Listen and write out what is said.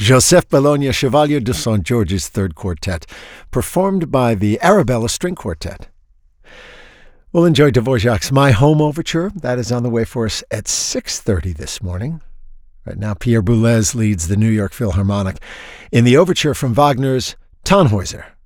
Joseph Bologna, Chevalier de St. George's Third Quartet, performed by the Arabella String Quartet. We'll enjoy Dvorak's My Home Overture. That is on the way for us at 6:30 this morning. Right now, Pierre Boulez leads the New York Philharmonic in the overture from Wagner's Tannhäuser.